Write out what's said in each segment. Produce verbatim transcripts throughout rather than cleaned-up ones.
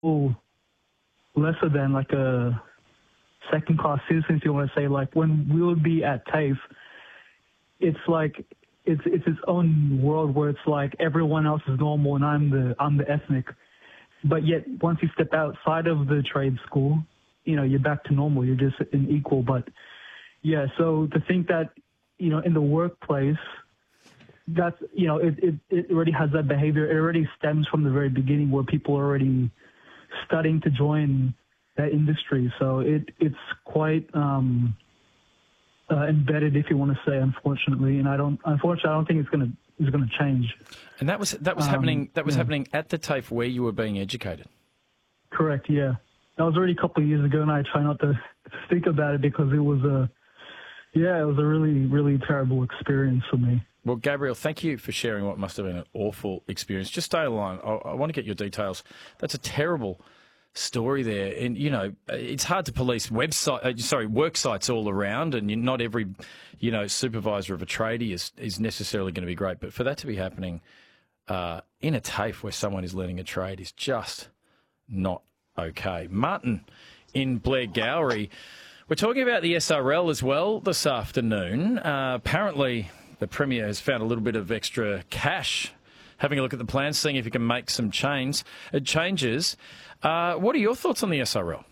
oh, lesser than like a second-class citizen, if you want to say. Like when we would be at TAFE, it's like it's it's its own world where it's like everyone else is normal and I'm the I'm the ethnic. But yet once you step outside of the trade school, you know, you're back to normal. You're just an equal. But yeah, so to think that, you know, in the workplace, that's, you know, it, it, it already has that behavior. It already stems from the very beginning where people are already studying to join that industry. So it it's quite um, uh, embedded, if you want to say, unfortunately. And I don't, unfortunately, I don't think it's going to it's going to change. And that was that was um, happening. That was yeah. happening at the TAFE where you were being educated. Correct. Yeah, that was already a couple of years ago, and I try not to think about it because it was a yeah, it was a really really terrible experience for me. Well, Gabriel, thank you for sharing what must have been an awful experience. Just stay on the line. I, I want to get your details. That's a terrible story there. And, you know, it's hard to police website, uh, sorry, work sites all around, and not every, you know, supervisor of a tradie is, is necessarily going to be great. But for that to be happening uh, in a TAFE where someone is learning a trade is just not okay. Martin in Blairgowrie, we're talking about the S R L as well this afternoon. Uh, apparently the Premier has found a little bit of extra cash, having a look at the plans, seeing if he can make some change, uh, changes. Uh, what are your thoughts on the S R L?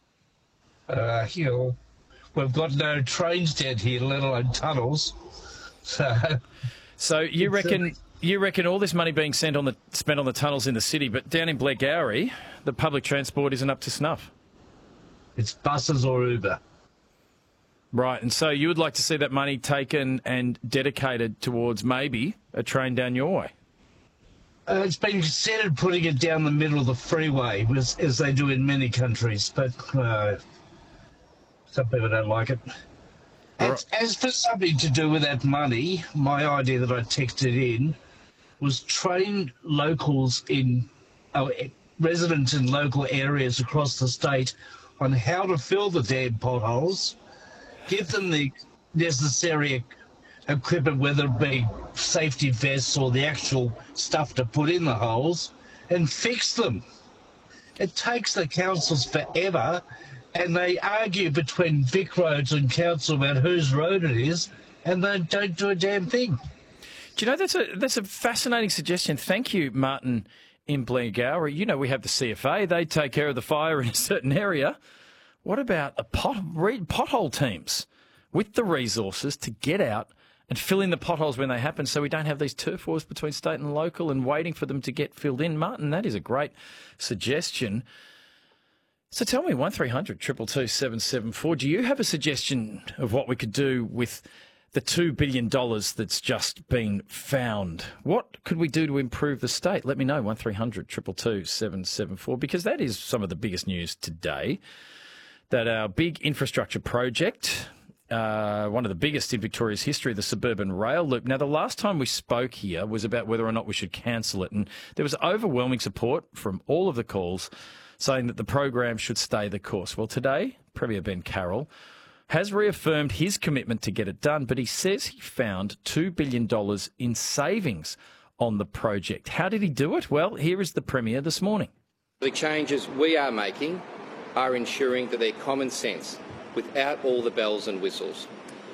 Uh, you know, we've got no trains down here, let alone tunnels. So, so you reckon you reckon all this money being sent on the spent on the tunnels in the city, but down in Blairgowrie, the public transport isn't up to snuff? It's buses or Uber. Right, and so you would like to see that money taken and dedicated towards maybe a train down your way? Uh, it's been considered putting it down the middle of the freeway, as, as they do in many countries, but uh, some people don't like it. As, as for something to do with that money, my idea that I texted in was train locals in, uh, residents in local areas across the state on how to fill the damn potholes, give them the necessary equipment, whether it be safety vests or the actual stuff to put in the holes, and fix them. It takes the councils forever, and they argue between Vic Roads and council about whose road it is, and they don't do a damn thing. Do you know, that's a that's a fascinating suggestion. Thank you, Martin in Blairgowrie. You know, we have the C F A. They take care of the fire in a certain area. What about a pot, pothole teams with the resources to get out and fill in the potholes when they happen, so we don't have these turf wars between state and local and waiting for them to get filled in? Martin, that is a great suggestion. So tell me, one three hundred two two two seven seven four, do you have a suggestion of what we could do with the two billion dollars that's just been found? What could we do to improve the state? Let me know, one three hundred two two two seven seven four, because that is some of the biggest news today, that our big infrastructure project, Uh, one of the biggest in Victoria's history, the suburban rail loop. Now, the last time we spoke here was about whether or not we should cancel it, and there was overwhelming support from all of the calls saying that the program should stay the course. Well, today, Premier Ben Carroll has reaffirmed his commitment to get it done, but he says he found two billion dollars in savings on the project. How did he do it? Well, here is the Premier this morning. The changes we are making are ensuring that they're common sense, without all the bells and whistles.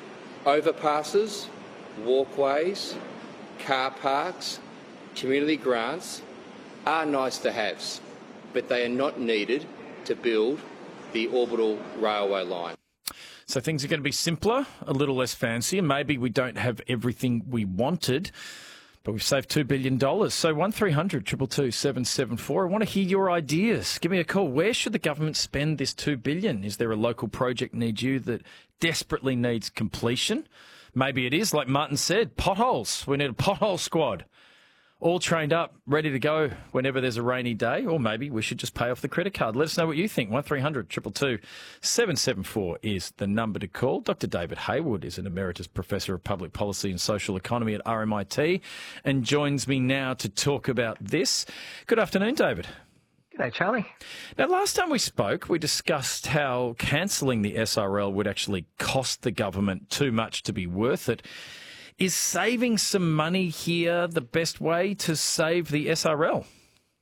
Overpasses, walkways, car parks, community grants are nice to haves, but they are not needed to build the orbital railway line. So things are going to be simpler, a little less fancy, and maybe we don't have everything we wanted, but we've saved two billion dollars. So one three hundred two two two seven seven four. I want to hear your ideas. Give me a call. Where should the government spend this two billion dollars? Is there a local project near you that desperately needs completion? Maybe it is, like Martin said, potholes. We need a pothole squad, all trained up, ready to go whenever there's a rainy day. Or maybe we should just pay off the credit card. Let us know what you think. one three hundred two two two seven seven four is the number to call. Doctor David Hayward is an Emeritus Professor of Public Policy and Social Economy at R M I T and joins me now to talk about this. Good afternoon, David. G'day, Charlie. Now, last time we spoke, we discussed how cancelling the S R L would actually cost the government too much to be worth it. Is saving some money here the best way to save the S R L?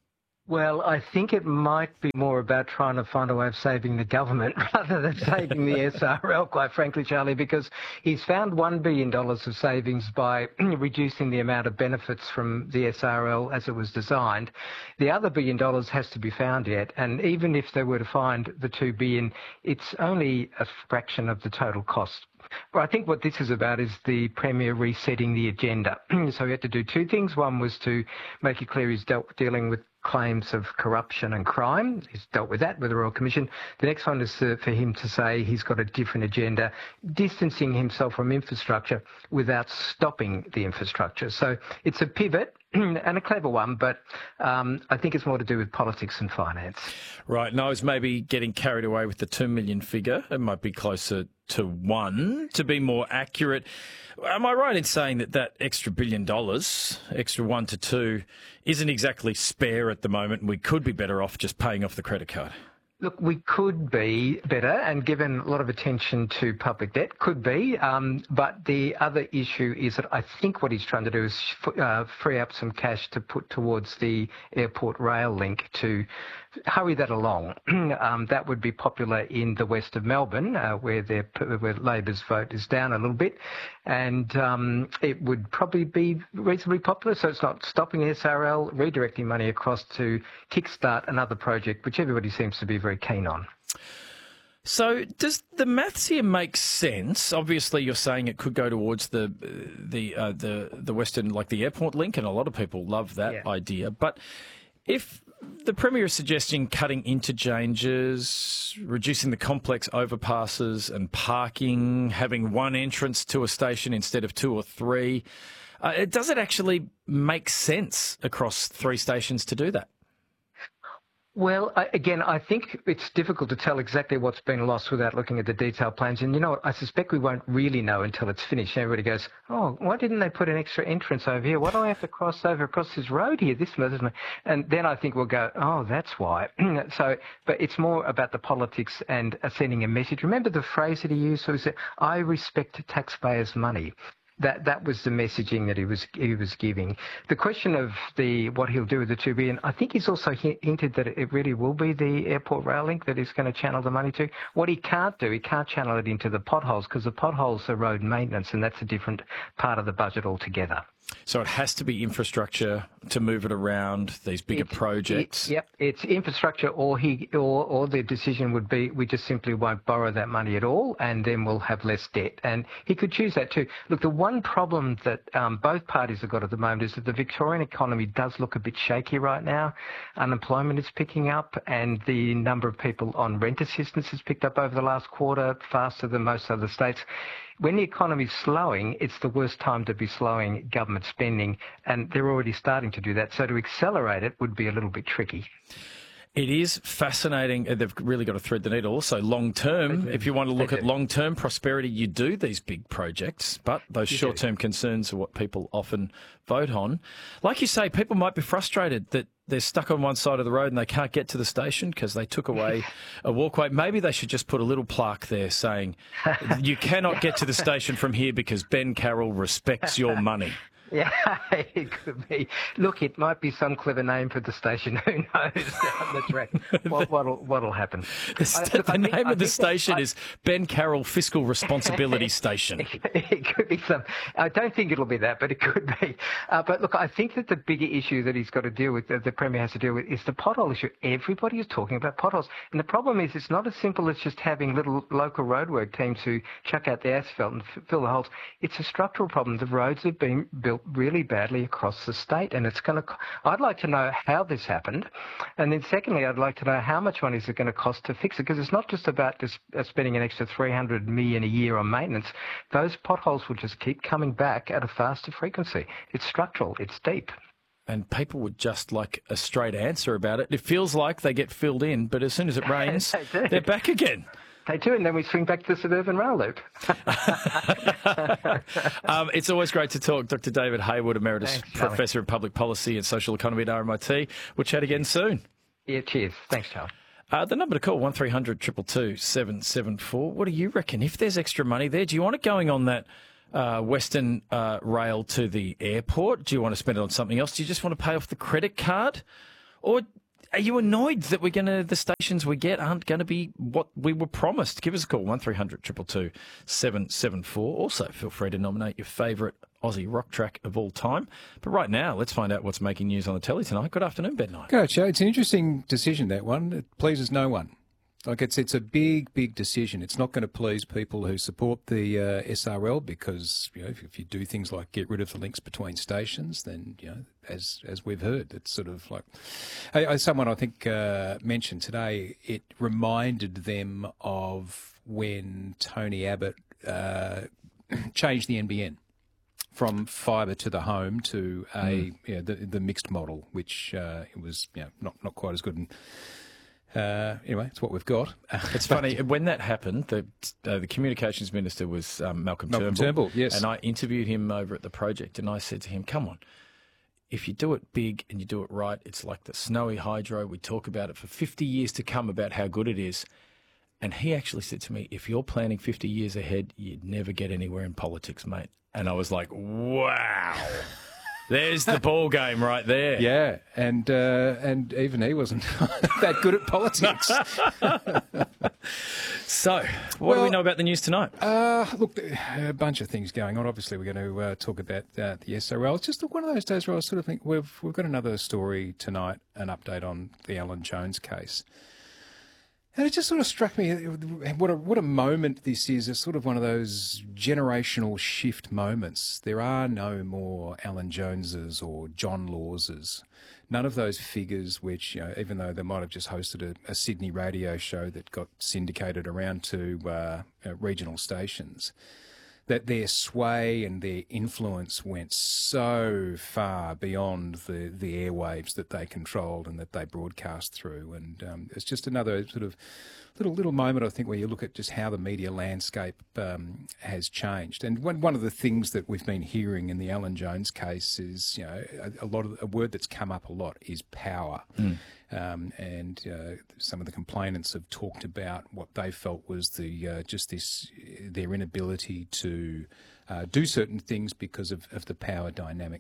Well, I think it might be more about trying to find a way of saving the government rather than saving the S R L, quite frankly, Charlie, because he's found one billion dollars of savings by reducing the amount of benefits from the S R L as it was designed. The other billion dollars has to be found yet, and even if they were to find the two billion dollars, it's only a fraction of the total cost. Well, I think what this is about is the Premier resetting the agenda. So he had to do two things. One was to make it clear he's dealt, dealing with claims of corruption and crime. He's dealt with that with the Royal Commission. The next one is uh, for him to say he's got a different agenda, distancing himself from infrastructure without stopping the infrastructure. So it's a pivot and a clever one, but um, I think it's more to do with politics and finance. Right. And I was maybe getting carried away with the two million figure. It might be closer to one, to be more accurate. Am I right in saying that that extra billion dollars, extra one to two, isn't exactly spare at the moment, and we could be better off just paying off the credit card? Look, we could be better, and given a lot of attention to public debt, could be. Um, but the other issue is that I think what he's trying to do is uh, free up some cash to put towards the airport rail link to hurry that along. um, that would be popular in the west of Melbourne, uh, where, their, where Labor's vote is down a little bit, and um, it would probably be reasonably popular. So it's not stopping S R L, redirecting money across to kickstart another project, which everybody seems to be very keen on. So does the maths here make sense? Obviously, you're saying it could go towards the the uh, the the Western, like the airport link, and a lot of people love that Yeah. idea. But if the Premier is suggesting cutting interchanges, reducing the complex overpasses and parking, having one entrance to a station instead of two or three, uh, does it actually make sense across three stations to do that? Well, I, again, I think it's difficult to tell exactly what's been lost without looking at the detailed plans. And you know what? I suspect we won't really know until it's finished. Everybody goes, oh, why didn't they put an extra entrance over here? Why do I have to cross over across this road here? This doesn't. And then I think we'll go, oh, that's why. So, but it's more about the politics and uh, sending a message. Remember the phrase that he used was, I respect taxpayers' money. That that was the messaging that he was he was giving. The question of the what he'll do with the two billion, I think he's also hinted that it really will be the airport rail link that he's going to channel the money to. What he can't do, he can't channel it into the potholes because the potholes are road maintenance, and that's a different part of the budget altogether. So it has to be infrastructure to move it around, these bigger It's, projects. It, yep, it's infrastructure, or he, or, or the decision would be we just simply won't borrow that money at all, and then we'll have less debt. And he could choose that too. Look, the one problem that um, both parties have got at the moment is that the Victorian economy does look a bit shaky right now. Unemployment is picking up, and the number of people on rent assistance has picked up over the last quarter faster than most other states. When the economy's slowing, it's the worst time to be slowing government spending, and they're already starting to do that. So to accelerate it would be a little bit tricky. It is fascinating. They've really got to thread the needle. Also, long term, if you want to look at long term prosperity, you do these big projects, but those short term concerns are what people often vote on. Like you say, people might be frustrated that they're stuck on one side of the road and they can't get to the station because they took away a walkway. Maybe they should just put a little plaque there saying, you cannot get to the station from here because Ben Carroll respects your money. Yeah, it could be. Look, it might be some clever name for the station. Who knows down the track? What, what'll, what'll happen? The, I, look, the I name think, of the I station I, is Ben Carroll Fiscal Responsibility Station. It could be some. I don't think it'll be that, but it could be. Uh, but look, I think that the bigger issue that he's got to deal with, that the Premier has to deal with, is the pothole issue. Everybody is talking about potholes. And the problem is it's not as simple as just having little local roadwork teams who chuck out the asphalt and f- fill the holes. It's a structural problem. The roads have been built really badly across the state, and it's going to. I'd like to know how this happened, and then secondly, I'd like to know how much money is it going to cost to fix it, because it's not just about just spending an extra three hundred million a year on maintenance. Those potholes will just keep coming back at a faster frequency. It's structural. It's deep. And people would just like a straight answer about it. It feels like they get filled in, but as soon as it rains, they they're back again. They do, and then we swing back to the suburban rail loop. um, it's always great to talk. Doctor David Hayward, Emeritus Thanks, Professor Charlie. of Public Policy and Social Economy at R M I T. We'll chat again soon. Yeah, cheers. Thanks, Charlie. Uh, the number to call, one three hundred two two two seven seven four. What do you reckon? If there's extra money there, do you want it going on that uh, Western uh, rail to the airport? Do you want to spend it on something else? Do you just want to pay off the credit card? Or are you annoyed that we're going to the stations we get aren't going to be what we were promised? Give us a call, one three hundred two two two seven seven four. Also, feel free to nominate your favourite Aussie rock track of all time. But right now, let's find out what's making news on the telly tonight. Good afternoon, Ben Knight. Good, Joe. It's an interesting decision, that one. It pleases no one. Like, it's it's a big, big decision. It's not going to please people who support the uh, S R L because, you know, if, if you do things like get rid of the links between stations, then, you know, as as we've heard, it's sort of like... As someone, I think, uh, mentioned today, it reminded them of when Tony Abbott uh, changed the N B N from fibre to the home to a mm. yeah, the, the mixed model, which uh, it was you know, not, not quite as good. And, Uh, anyway, it's what we've got. It's funny, when that happened, the uh, the communications minister was um, Malcolm, Malcolm Turnbull. Turnbull, yes. And I interviewed him over at the project, and I said to him, come on, if you do it big and you do it right, it's like the Snowy Hydro. We talk about it for fifty years to come about how good it is. And he actually said to me, if you're planning fifty years ahead, you'd never get anywhere in politics, mate. And I was like, wow. There's the ball game right there. Yeah, and uh, and even he wasn't that good at politics. So, what well, do we know about the news tonight? Uh, look, a bunch of things going on. Obviously, we're going to uh, talk about uh, the S R L. It's just one of those days where I sort of think we've we've got another story tonight, an update on the Alan Jones case. And it just sort of struck me what a what a moment this is. It's sort of one of those generational shift moments. There are no more Alan Joneses or John Lawses. None of those figures which, you know, even though they might have just hosted a, a Sydney radio show that got syndicated around to uh, uh, regional stations, that their sway and their influence went so far beyond the, the airwaves that they controlled and that they broadcast through. And um, it's just another sort of little little moment, I think, where you look at just how the media landscape um, has changed. And one one of the things that we've been hearing in the Alan Jones case is, you know, a, a lot of a word that's come up a lot is power. Mm. Um, and uh, some of the complainants have talked about what they felt was the uh, just this their inability to uh, do certain things because of, of the power dynamic.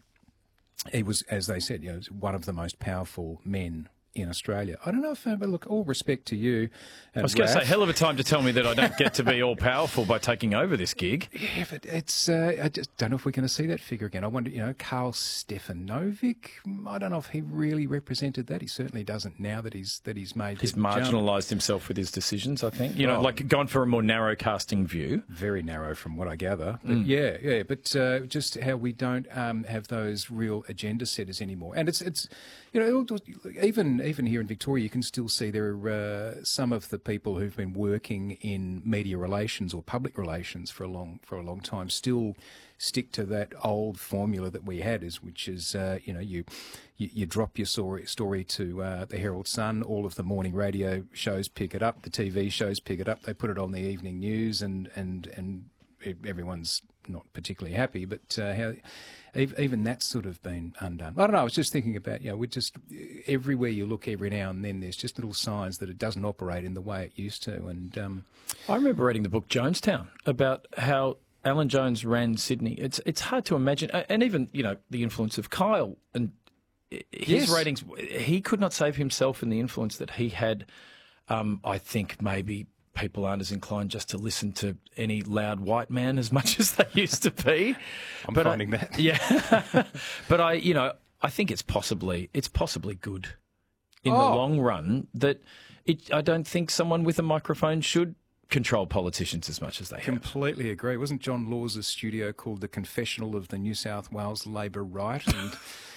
He was, as they said, you know, one of the most powerful men in Australia. I don't know if, uh, but look, all respect to you. And I was going to say, hell of a time to tell me that I don't get to be all powerful by taking over this gig. Yeah, but it's, uh, I just don't know if we're going to see that figure again. I wonder, you know, Karl Stefanovic, I don't know if he really represented that. He certainly doesn't now that he's, that he's made He's marginalised himself with his decisions, I think. You know, oh, like gone for a more narrow casting view. Very narrow from what I gather. But Mm. yeah, yeah, but uh, just how we don't um, have those real agenda setters anymore. And it's, it's you know, even even here in Victoria, you can still see there are uh, some of the people who've been working in media relations or public relations for a long for a long time still stick to that old formula that we had, is which is uh, you know you, you you drop your story story to uh, the Herald Sun, all of the morning radio shows pick it up, the T V shows pick it up, they put it on the evening news, and and and everyone's not particularly happy, but uh, how. Even that's sort of been undone. I don't know, I was just thinking about, you know, we just, everywhere you look every now and then, there's just little signs that it doesn't operate in the way it used to. And um, I remember reading the book Jonestown about how Alan Jones ran Sydney. It's it's hard to imagine, and even, you know, the influence of Kyle and his yes. ratings. He could not save himself in the influence that he had. Um, I think maybe people aren't as inclined just to listen to any loud white man as much as they used to be. I'm but finding I, that. Yeah. But I, you know, I think it's possibly it's possibly good in oh. the long run that it. I don't think someone with a microphone should control politicians as much as they have. Completely agree. Wasn't John Law's studio called The Confessional of the New South Wales Labor Right? And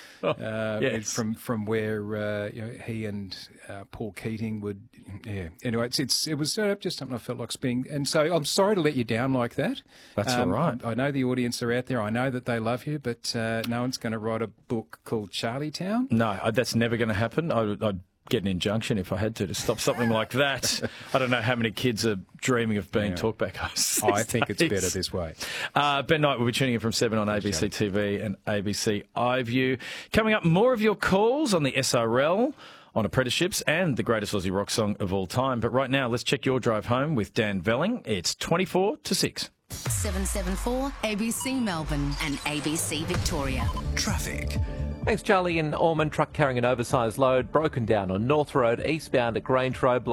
Uh, yes. From from where uh, you know, he and uh, Paul Keating would, yeah. Anyway, it's, it's it was uh, just something I felt like being, and so I'm sorry to let you down like that. That's um, all right. I, I know the audience are out there. I know that they love you, but uh, no one's going to write a book called Charlietown. No, that's never going to happen. I, I'd get an injunction if I had to to stop something like that. I don't know how many kids are dreaming of being yeah. talkback hosts. I think it's better this way. Uh, Ben Knight will be tuning in from seven on A B C T V and A B C iView. Coming up, more of your calls on the S R L, on apprenticeships and the greatest Aussie rock song of all time. But right now, let's check your drive home with Dan Velling. It's twenty-four to six. seven seven four A B C Melbourne and A B C Victoria. Traffic Thanks, Charlie. In Ormond, truck carrying an oversized load broken down on North Road, eastbound at Grange Road.